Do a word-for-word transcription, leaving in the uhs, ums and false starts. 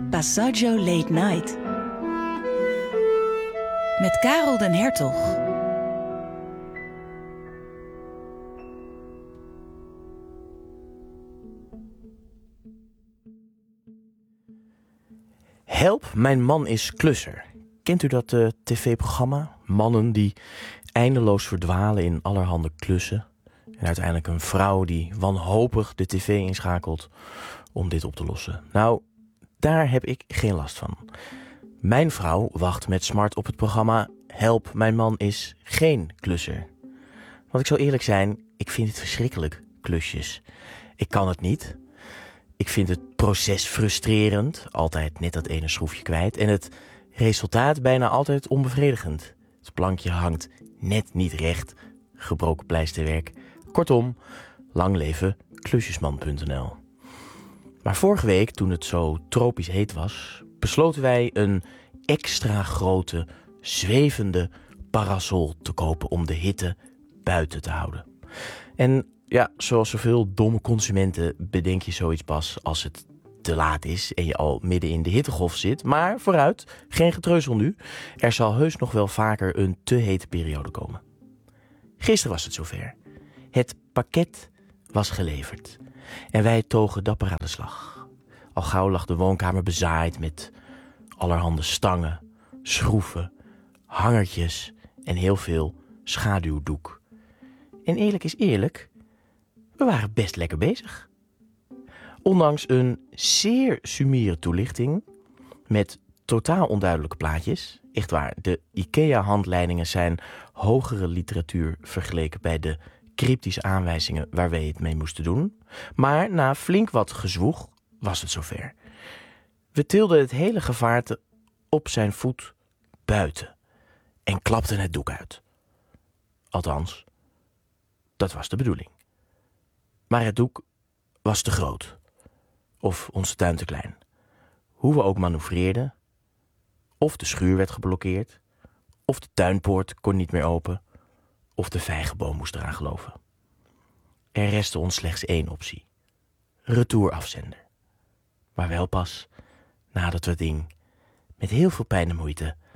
Passaggio Late Night. Met Karel den Hertog. Help, mijn man is klusser. Kent u dat uh, tv-programma? Mannen die eindeloos verdwalen in allerhande klussen. En uiteindelijk een vrouw die wanhopig de tv inschakelt om dit op te lossen. Nou, daar heb ik geen last van. Mijn vrouw wacht met smart op het programma Help, mijn man is geen klusser. Want ik zal eerlijk zijn, ik vind het verschrikkelijk, klusjes. Ik kan het niet. Ik vind het proces frustrerend, altijd net dat ene schroefje kwijt. En het resultaat bijna altijd onbevredigend. Het plankje hangt net niet recht, gebroken pleisterwerk. Kortom, lang leven klusjesman punt n l. Maar vorige week, toen het zo tropisch heet was, besloten wij een extra grote, zwevende parasol te kopen om de hitte buiten te houden. En ja, zoals zoveel domme consumenten bedenk je zoiets pas als het te laat is en je al midden in de hittegolf zit. Maar vooruit, geen getreuzel nu. Er zal heus nog wel vaker een te hete periode komen. Gisteren was het zover. Het pakket was geleverd. En wij togen dapper aan de slag. Al gauw lag de woonkamer bezaaid met allerhande stangen, schroeven, hangertjes en heel veel schaduwdoek. En eerlijk is eerlijk, we waren best lekker bezig. Ondanks een zeer sumiere toelichting met totaal onduidelijke plaatjes. Echt waar, de IKEA-handleidingen zijn hogere literatuur vergeleken bij de cryptische aanwijzingen waar wij het mee moesten doen. Maar na flink wat gezwoeg was het zover. We tilden het hele gevaarte op zijn voet buiten en klapten het doek uit. Althans, dat was de bedoeling. Maar het doek was te groot. Of onze tuin te klein. Hoe we ook manoeuvreerden. Of de schuur werd geblokkeerd. Of de tuinpoort kon niet meer open. Of de vijgenboom moest eraan geloven. Er restte ons slechts één optie. Retourafzender. Maar wel pas nadat we het ding met heel veel pijn en moeite